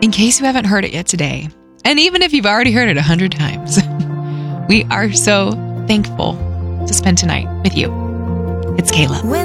in case you haven't heard it yet today, and even if you've already heard it 100 times, we are so thankful to spend tonight with you. It's Kayla.